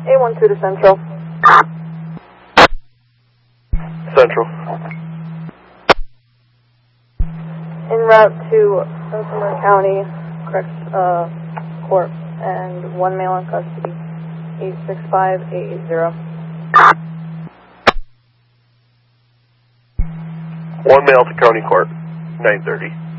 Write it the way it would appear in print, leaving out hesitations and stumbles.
812 to Central. Central. En route to Herkimer County Court and one male in custody. 865880. One male to County Court. 9:30.